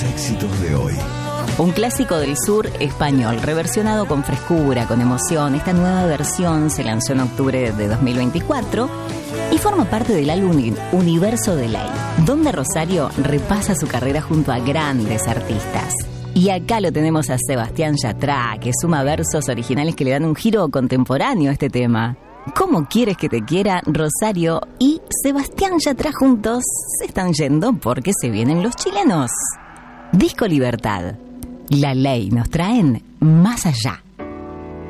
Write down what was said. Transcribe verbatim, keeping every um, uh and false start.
Los éxitos de hoy. Un clásico del sur español, reversionado con frescura, con emoción. Esta nueva versión se lanzó en octubre de dos mil veinticuatro y forma parte del álbum Universo de Ley, donde Rosario repasa su carrera junto a grandes artistas. Y acá lo tenemos a Sebastián Yatra, que suma versos originales que le dan un giro contemporáneo a este tema. ¿Cómo quieres que te quiera? Rosario y Sebastián Yatra juntos se están yendo porque se vienen los chilenos. Disco Libertad. La Ley nos traen Más Allá.